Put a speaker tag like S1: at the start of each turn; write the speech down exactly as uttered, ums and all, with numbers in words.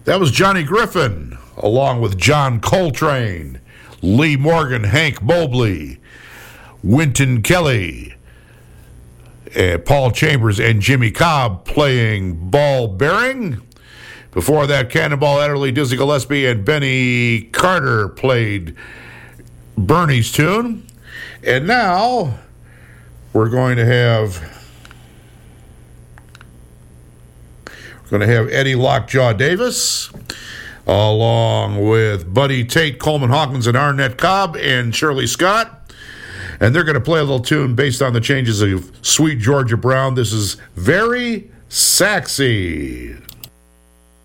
S1: That was Johnny Griffin, along with John Coltrane, Lee Morgan, Hank Mobley, Wynton Kelly, uh, Paul Chambers, and Jimmy Cobb playing Ball Bearing. Before that, Cannonball Adderley, Dizzy Gillespie, and Benny Carter played Bernie's Tune. And now we're going to have we're going to have Eddie Lockjaw Davis, along with Buddy Tate, Coleman Hawkins, and Arnett Cobb, and Shirley Scott. And they're going to play a little tune based on the changes of Sweet Georgia Brown. This is Very Saxy.